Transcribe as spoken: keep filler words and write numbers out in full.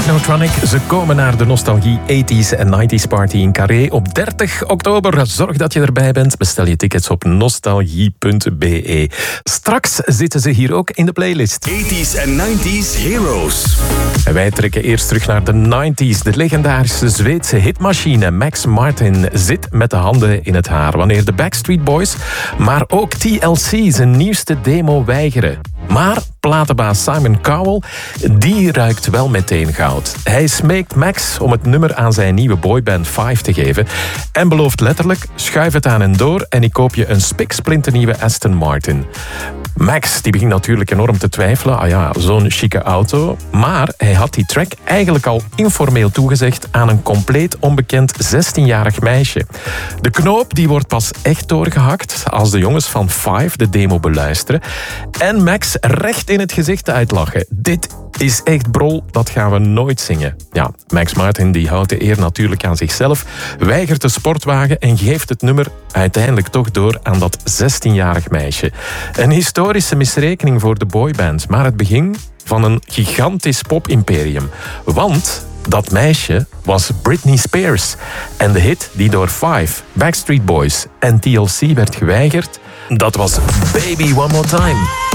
Technotronic. Ze komen naar de Nostalgie tachtiger en negentiger Party in Carré op dertig oktober. Zorg dat je erbij bent. Bestel je tickets op nostalgie punt b e. Straks zitten ze hier ook in de playlist. tachtiger en negentiger Heroes. En wij trekken eerst terug naar de negentiger. De legendarische Zweedse hitmachine Max Martin zit met de handen in het haar wanneer de Backstreet Boys, maar ook T L C zijn nieuwste demo weigeren. Maar platenbaas Simon Cowell, die ruikt wel meteen goud. Hij smeekt Max om het nummer aan zijn nieuwe boyband vijf te geven en belooft letterlijk, schuif het aan en door en ik koop je een spiksplinternieuwe Aston Martin. Max die begint natuurlijk enorm te twijfelen. Ah ja, zo'n chique auto. Maar hij had die track eigenlijk al informeel toegezegd aan een compleet onbekend zestienjarig meisje. De knoop die wordt pas echt doorgehakt als de jongens van vijf de demo beluisteren en Max recht in het gezicht uitlachen. Dit is echt brol, dat gaan we nooit zingen. Ja, Max Martin die houdt de eer natuurlijk aan zichzelf, weigert de sportwagen en geeft het nummer uiteindelijk toch door aan dat zestienjarig meisje. Een historische misrekening voor de boyband, maar het begin van een gigantisch pop-imperium. Want dat meisje was Britney Spears. En de hit die door vijf, Backstreet Boys en T L C werd geweigerd, dat was Baby One More Time.